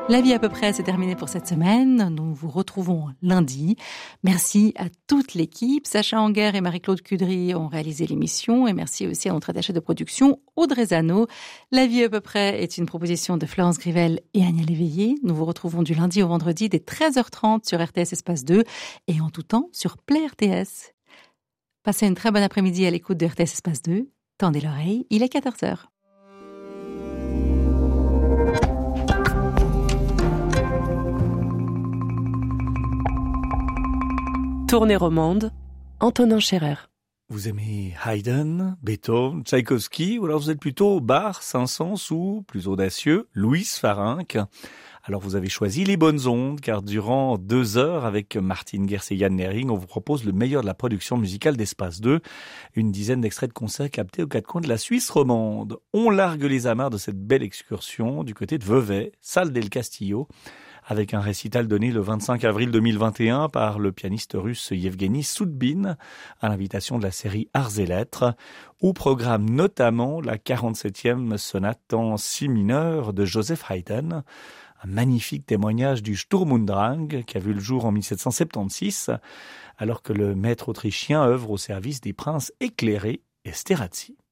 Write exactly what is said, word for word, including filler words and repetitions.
La vie à peu près, c'est terminé pour cette semaine. Nous vous retrouvons lundi. Merci à toute l'équipe. Sacha Anguer et Marie-Claude Cudry ont réalisé l'émission. Et merci aussi à notre attachée de production, Audrey Zano. La vie à peu près est une proposition de Florence Grivel et Agnès Léveillé. Nous vous retrouvons du lundi au vendredi dès treize heures trente sur R T S Espace deux et en tout temps sur Play R T S. Passez une très bonne après-midi à l'écoute de R T S Espace deux. Tendez l'oreille, il est quatorze heures. Tournée romande, Antonin Scherer. Vous aimez Haydn, Beethoven, Tchaïkovski, ou alors vous êtes plutôt Bach, Saint-Saëns ou, plus audacieux, Louis Farinck. Alors vous avez choisi les bonnes ondes, car durant deux heures, avec Martine Gers et Yann Nering, on vous propose le meilleur de la production musicale d'Espace deux, une dizaine d'extraits de concerts captés aux quatre coins de la Suisse romande. On largue les amarres de cette belle excursion du côté de Vevey, Salle del Castillo, avec un récital donné le vingt-cinq avril deux mille vingt et un par le pianiste russe Yevgeny Soudbine, à l'invitation de la série Arts et Lettres, au programme notamment la quarante-septième sonate en si mineur de Joseph Haydn, un magnifique témoignage du Sturm und Drang qui a vu le jour en dix-sept cent soixante-seize, alors que le maître autrichien œuvre au service des princes éclairés Esterházy.